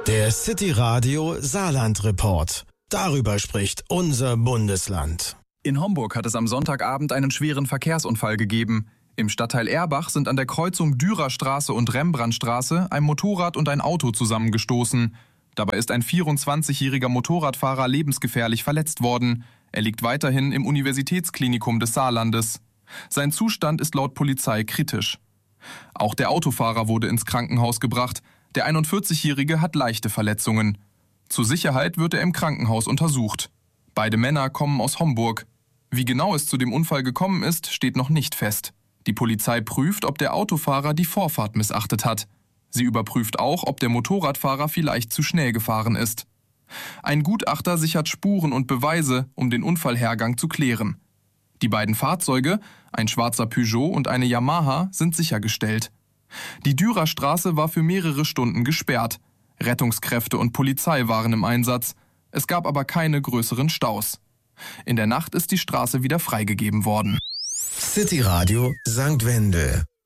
Der City Radio Saarland Report. Darüber spricht unser Bundesland. In Homburg hat es am Sonntagabend einen schweren Verkehrsunfall gegeben. Im Stadtteil Erbach sind an der Kreuzung Dürerstraße und Rembrandtstraße ein Motorrad und ein Auto zusammengestoßen. Dabei ist ein 24-jähriger Motorradfahrer lebensgefährlich verletzt worden. Er liegt weiterhin im Universitätsklinikum des Saarlandes. Sein Zustand ist laut Polizei kritisch. Auch der Autofahrer wurde ins Krankenhaus gebracht. Der 41-jährige hat leichte Verletzungen. Zur Sicherheit wird er im Krankenhaus untersucht. Beide Männer kommen aus Homburg. Wie genau es zu dem Unfall gekommen ist, steht noch nicht fest. Die Polizei prüft, ob der Autofahrer die Vorfahrt missachtet hat. Sie überprüft auch, ob der Motorradfahrer vielleicht zu schnell gefahren ist. Ein Gutachter sichert Spuren und Beweise, um den Unfallhergang zu klären. Die beiden Fahrzeuge, ein schwarzer Peugeot und eine Yamaha, sind sichergestellt. Die Dürerstraße war für mehrere Stunden gesperrt. Rettungskräfte und Polizei waren im Einsatz. Es gab aber keine größeren Staus. In der Nacht ist die Straße wieder freigegeben worden. City Radio St. Wendel.